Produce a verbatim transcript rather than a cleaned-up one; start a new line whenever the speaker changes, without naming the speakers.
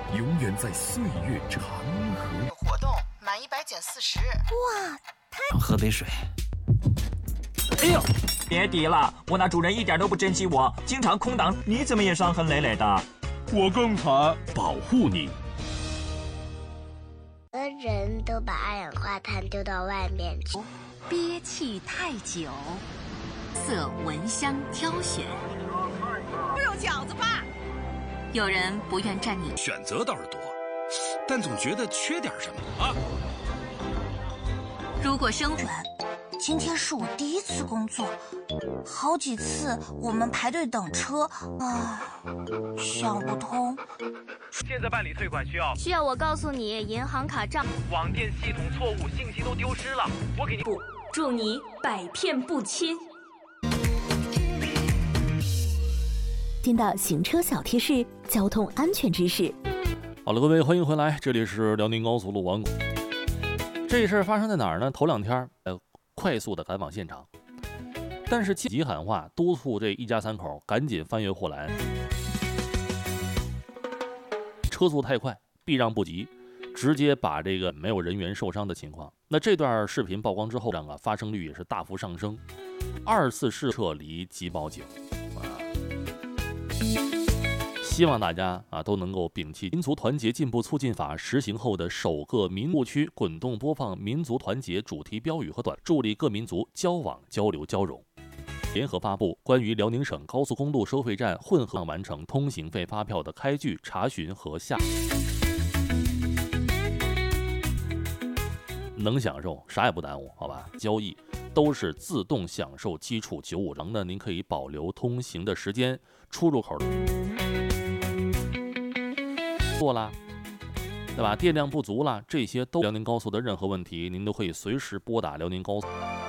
永远在岁月长河。
活动满一百减四十。
哇，太……
喝杯水。
哎呦，别提了，我那主人一点都不珍惜我，经常空档，你怎么也伤痕累累的？
我更惨，
保护你。
很多人都把二氧化碳丢到外面去，
憋气太久，色闻香挑选。
不有饺子吧？
有人不愿占你
选择倒是多，但总觉得缺点什么啊。
如果生活，
今天是我第一次工作，好几次我们排队等车，唉，想不通。
现在办理退款需要
需要我告诉你银行卡账
网店系统错误，信息都丢失了。我给你
不，祝你百骗不侵。
听到行车小贴士，交通安全知识。
好了，各位欢迎回来，这里是辽宁高速路王。这事儿发生在哪儿呢？头两天，呃，快速的赶往现场，但是紧急喊话，督促这一家三口赶紧翻越护栏。车速太快，避让不及，直接把这个没有人员受伤的情况。那这段视频曝光之后，啊，发生率也是大幅上升，二次事撤离即报警。希望大家啊都能够摒弃民族团结进步促进法实行后的首个民务区滚动播放民族团结主题标语和短，助力各民族交往交流交融。联合发布关于辽宁省高速公路收费站混合完成通行费发票的开具、查询和下能享受，啥也不耽误，好吧？交易都是自动享受基础九五折呢，您可以保留通行的时间，出入口的错啦，对吧？电量不足啦，这些都辽宁高速的任何问题，您都可以随时拨打辽宁高速。